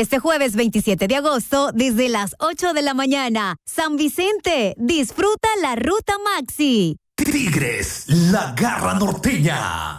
Este jueves 27 de agosto, desde las 8 de la mañana, San Vicente, disfruta la Ruta Maxi. Tigres, la garra norteña.